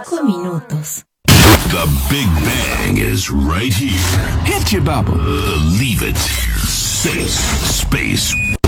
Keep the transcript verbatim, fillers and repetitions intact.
Cinco minutos. The Big Bang is right here. Hit you, Baba. Uh, leave it. Space. Space.